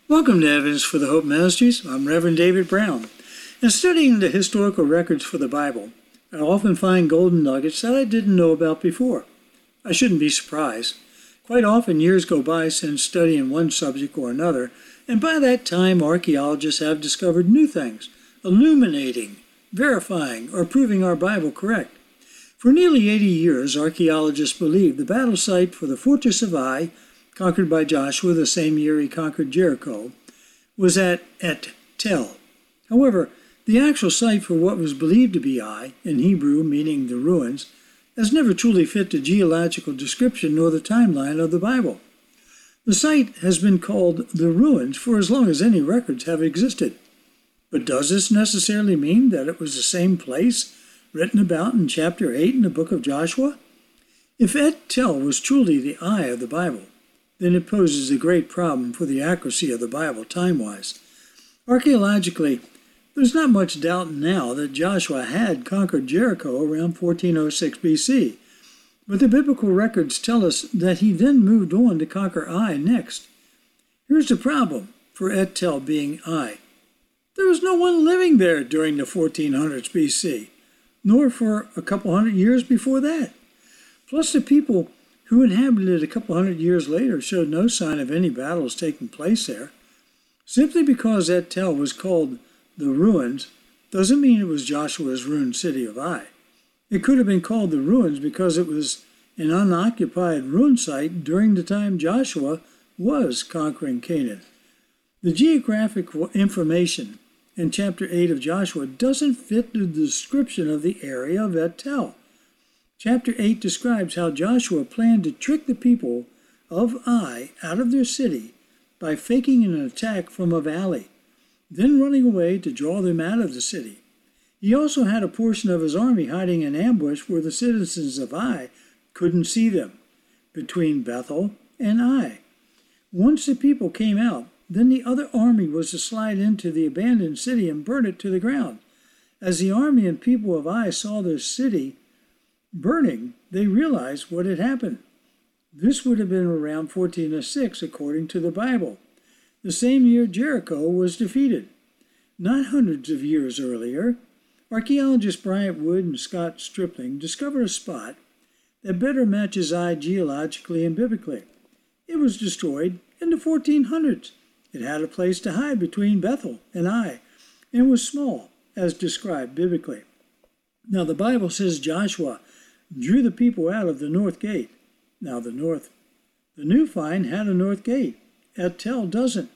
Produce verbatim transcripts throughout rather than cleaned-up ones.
Welcome to Evidence for the Hope Ministries. I'm Reverend David Brown. In studying the historical records for the Bible, I often find golden nuggets that I didn't know about before. I shouldn't be surprised. Quite often years go by since studying one subject or another, and by that time archaeologists have discovered new things, illuminating, verifying, or proving our Bible correct. For nearly eighty years, archaeologists believe the battle site for the fortress of Ai, conquered by Joshua the same year he conquered Jericho, was at Et Tel. However, the actual site for what was believed to be Ai, in Hebrew meaning the ruins, has never truly fit the geological description nor the timeline of the Bible. The site has been called the ruins for as long as any records have existed. But does this necessarily mean that it was the same place written about in chapter eight in the book of Joshua? If Et Tel was truly the Ai of the Bible, then it poses a great problem for the accuracy of the Bible time-wise. Archaeologically, there's not much doubt now that Joshua had conquered Jericho around fourteen oh six B C, but the biblical records tell us that he then moved on to conquer Ai next. Here's the problem for Et Tel being Ai. There was no one living there during the fourteen hundreds B C, nor for a couple hundred years before that. Plus, the people who inhabited it a couple hundred years later showed no sign of any battles taking place there. Simply because Et Tel was called the ruins doesn't mean it was Joshua's ruined city of Ai. It could have been called the ruins because it was an unoccupied ruin site during the time Joshua was conquering Canaan. The geographic information in chapter eight of Joshua doesn't fit the description of the area of Et Tel. Chapter eight describes how Joshua planned to trick the people of Ai out of their city by faking an attack from a valley, then running away to draw them out of the city. He also had a portion of his army hiding in ambush where the citizens of Ai couldn't see them, between Bethel and Ai. Once the people came out, then the other army was to slide into the abandoned city and burn it to the ground. As the army and people of Ai saw their city burning, they realized what had happened. This would have been around fourteen oh six according to the Bible, the same year Jericho was defeated. Not hundreds of years earlier, archaeologists Bryant Wood and Scott Stripling discovered a spot that better matches Ai geologically and biblically. It was destroyed in the fourteen hundreds. It had a place to hide between Bethel and Ai, and was small, as described biblically. Now the Bible says Joshua drew the people out of the north gate. Now the north, the new find had a north gate. Et Tel doesn't.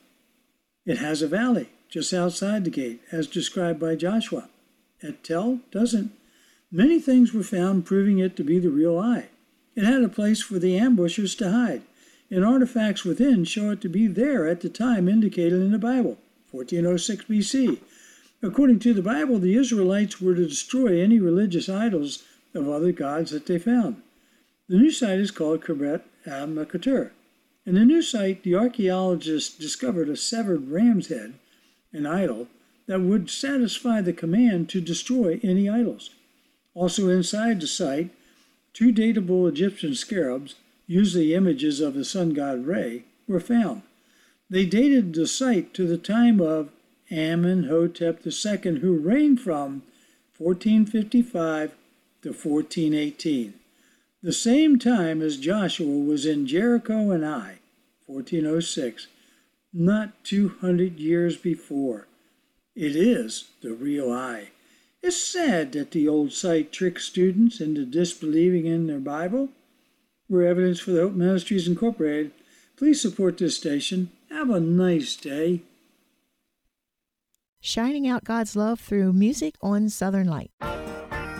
It has a valley just outside the gate, as described by Joshua. Et Tel doesn't. Many things were found proving it to be the real Ai. It had a place for the ambushers to hide, and artifacts within show it to be there at the time indicated in the Bible, fourteen oh six B C. According to the Bible, the Israelites were to destroy any religious idols of other gods that they found. The new site is called Kiryat Arba. In the new site, the archaeologists discovered a severed ram's head, an idol, that would satisfy the command to destroy any idols. Also inside the site, two datable Egyptian scarabs, usually images of the sun god Re, were found. They dated the site to the time of Amenhotep the Second, who reigned from fourteen fifty-five to fourteen eighteen, the same time as Joshua was in Jericho and Ai, fourteen oh six, not two hundred years before. It is the real Ai. It's sad that the old site tricks students into disbelieving in their Bible. We're Evidence for the Hope Ministries Incorporated. Please support this station. Have a nice day. Shining out God's love through music on Southern Light.